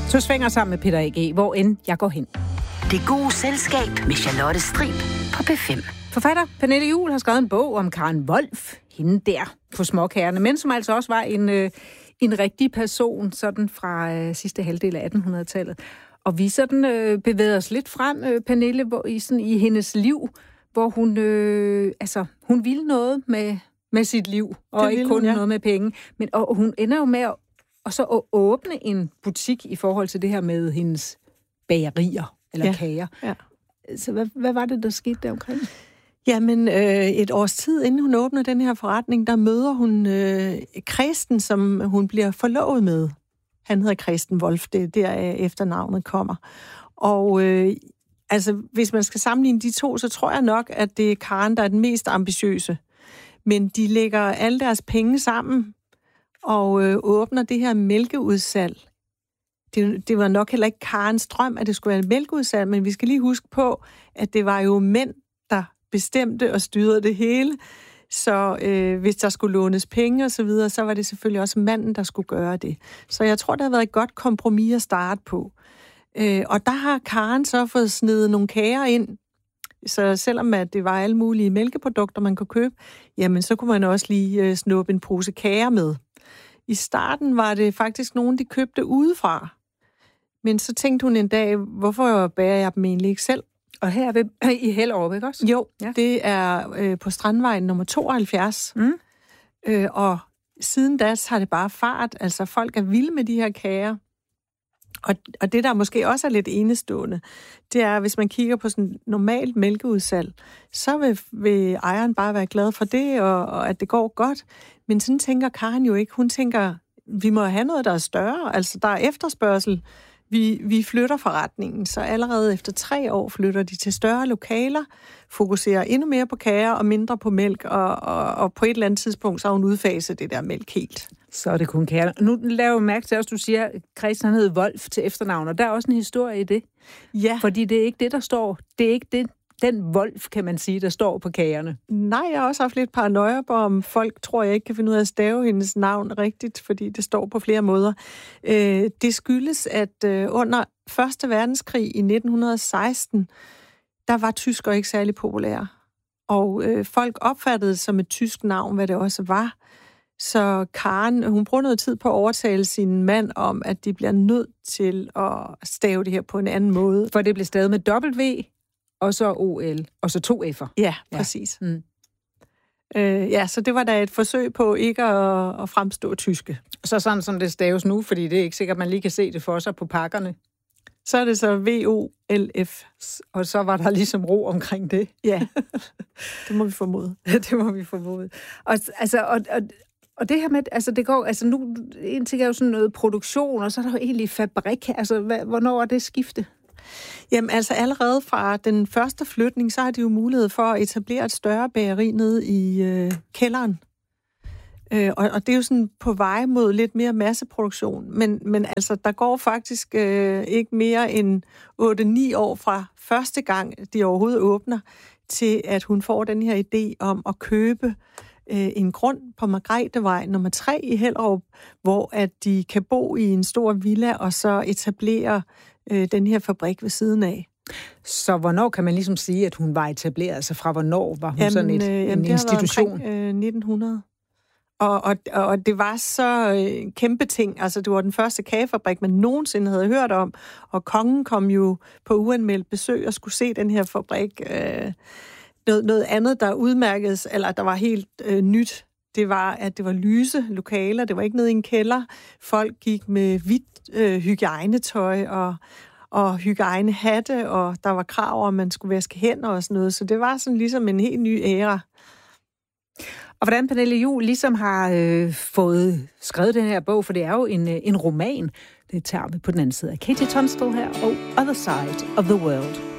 Så svinger sammen med Peter A.G., hvor end jeg går hen. Det gode selskab med Charlotte Strib på P5. Forfatter Pernille Juhl har skrevet en bog om Karen Wolf, hende der på Småkagerne, men som altså også var en rigtig person, sådan fra sidste halvdel af 1800-tallet. Og vi sådan bevæger os lidt frem, Pernille, hvor i hendes liv, hvor hun ville noget med sit liv, og ikke kun noget med penge. Men og hun ender jo med at åbne en butik i forhold til det her med hendes bagerier eller kager. Ja. Så hvad var det, der skete der omkring? Jamen, et års tid inden hun åbner den her forretning, der møder hun Kristen, som hun bliver forlovet med. Han hedder Kristen Wolf, det er der efternavnet kommer. Og hvis man skal sammenligne de to, så tror jeg nok, at det er Karen, der er den mest ambitiøse. Men de lægger alle deres penge sammen og åbner det her mælkeudsalg. Det var nok heller ikke Karens drøm, at det skulle være et mælkeudsalg, men vi skal lige huske på, at det var jo mænd, der bestemte og styrede det hele. Så hvis der skulle lånes penge og så videre, så var det selvfølgelig også manden, der skulle gøre det. Så jeg tror, det har været et godt kompromis at starte på. Og der har Karen så fået snedet nogle kager ind. Så selvom at det var alle mulige mælkeprodukter, man kunne købe, jamen så kunne man også lige snuppe en pose kager med. I starten var det faktisk nogen, de købte udefra. Men så tænkte hun en dag, hvorfor bærer jeg dem egentlig ikke selv? Og her er vi i Hellerup, ikke også? Jo, det er på Strandvejen nummer 72. Og siden da har det bare fart. Altså folk er vilde med de her kager. Og det, der måske også er lidt enestående, det er, hvis man kigger på sådan normalt mælkeudsalg, så vil ejeren bare være glad for det, og at det går godt. Men sådan tænker Karen jo ikke. Hun tænker, vi må have noget, der er større. Altså, der er efterspørgsel. Vi flytter forretningen, så allerede efter 3 år flytter de til større lokaler, fokuserer endnu mere på kager og mindre på mælk, og på et eller andet tidspunkt så har hun udfaset det der mælk helt. Så er det kun kager. Nu laver jeg mærke til også, du siger, at Christian hed Wolf til efternavn, og der er også en historie i det. Ja. Fordi det er ikke det, der står. Det er ikke den Wolf, kan man sige, der står på kagerne. Nej, jeg har også haft lidt paranoia på, om folk tror, jeg ikke kan finde ud af at stave hendes navn rigtigt, fordi det står på flere måder. Det skyldes, at under 1. verdenskrig i 1916, der var tyskere ikke særlig populære. Og folk opfattede det som et tysk navn, hvad det også var. Så Karen, hun bruger noget tid på at overtale sin mand om, at de bliver nødt til at stave det her på en anden måde. For det blev stavet med W, og så OL, og så 2 F'er. Ja, præcis. Så det var da et forsøg på ikke at fremstå tyske. Så sådan som det staves nu, fordi det er ikke sikkert, at man lige kan se det for sig på pakkerne. Så er det så VOLF. Og så var der ligesom ro omkring det. Ja, det må vi formode. Det må vi formode. Og det her med, altså det går, altså nu, en ting er jo sådan noget produktion, og så er der jo egentlig fabrik. Altså, hvornår er det skifte? Jamen altså allerede fra den første flytning, så har de jo mulighed for at etablere et større bageri nede i kælderen. Og det er jo sådan på vej mod lidt mere masseproduktion. Men altså, der går faktisk ikke mere end 8-9 år fra første gang, de overhovedet åbner, til at hun får den her idé om at købe en grund på Margrethevej nummer 3 i Hellerup, hvor at de kan bo i en stor villa og så etablere den her fabrik ved siden af. Så hvornår kan man ligesom sige, at hun var etableret? Altså fra hvornår var hun sådan en institution? Det var omkring 1900. Og det var så kæmpe ting. Altså, det var den første kagefabrik, man nogensinde havde hørt om. Og kongen kom jo på uanmeldt besøg og skulle se den her fabrik. Noget andet, der udmærkedes, eller der var helt nyt, det var, at det var lyse lokaler. Det var ikke nede i en kælder. Folk gik med hvidt hygiejnetøj og hygiejnehatte, og der var krav om, at man skulle vaske hænder og sådan noget. Så det var sådan ligesom en helt ny æra. Og hvordan Pernille Juhl ligesom har fået skrevet den her bog, for det er jo en roman. Det tager vi på den anden side af Katie Tunstall her, og Other Side of the World.